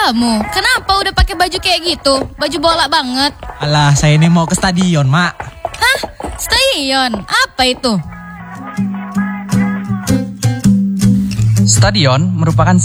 kamu? Kenapa udah pakai baju kayak gitu? Baju bola banget. Alah, saya ini mau ke stadion, Mak. Hah? Stadion? Apa itu? Stadion merupakan